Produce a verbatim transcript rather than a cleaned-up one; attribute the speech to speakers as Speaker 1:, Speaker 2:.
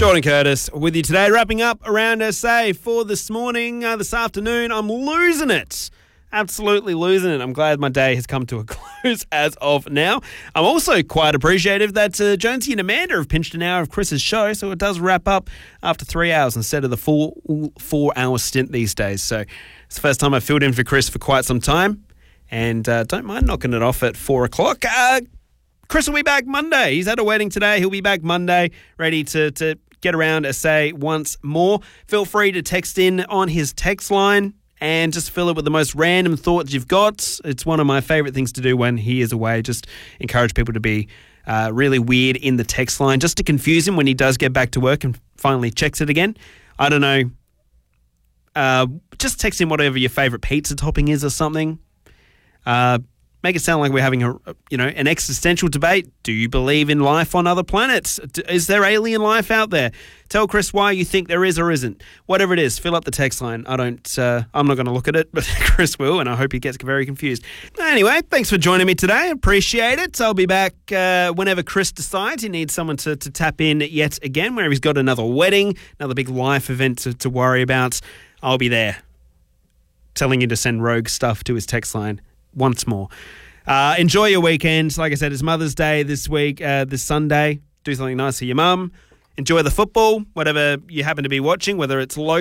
Speaker 1: Jordan Curtis with you today, wrapping up Around S A for this morning, uh, this afternoon. I'm losing it. Absolutely losing it. I'm glad my day has come to a close as of now. I'm also quite appreciative that uh, Jonesy and Amanda have pinched an hour of Chris's show, so it does wrap up after three hours instead of the full four-hour stint these days. So it's the first time I've filled in for Chris for quite some time, and uh, don't mind knocking it off at four o'clock. Uh, Chris will be back Monday. He's at a wedding today. He'll be back Monday, ready to, to get around S A once more. Feel free to text in on his text line and just fill it with the most random thoughts you've got. It's one of my favourite things to do when he is away. Just encourage people to be uh, really weird in the text line, just to confuse him when he does get back to work and finally checks it again. I don't know. Uh, just text him whatever your favourite pizza topping is or something. Uh, make it sound like we're having a, you know, an existential debate. Do you believe in life on other planets? Is there alien life out there? Tell Chris why you think there is or isn't. Whatever it is, fill up the text line. I don't, uh, I'm not going to look at it, but Chris will, and I hope he gets very confused. Anyway, thanks for joining me today. Appreciate it. I'll be back uh, whenever Chris decides he needs someone to, to tap in yet again, whenever he's got another wedding, another big life event to, to worry about. I'll be there, telling you to send rogue stuff to his text line once more. Uh, enjoy your weekend. Like I said, it's Mother's Day this week, uh, this Sunday. Do something nice for your mum. Enjoy the football, whatever you happen to be watching, whether it's local